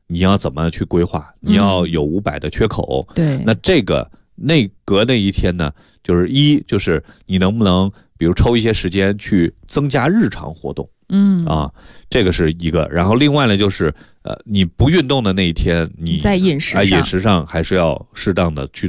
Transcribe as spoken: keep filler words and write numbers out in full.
你要怎么去规划？你要有五百的缺口， 嗯、对， 那这个内隔那一天呢，就是一就是你能不能比如抽一些时间去增加日常活动。 嗯啊，这个是一个，然后另外呢，就是呃，你不运动的那一天，你在饮食上， 啊、饮食上还是要适当的去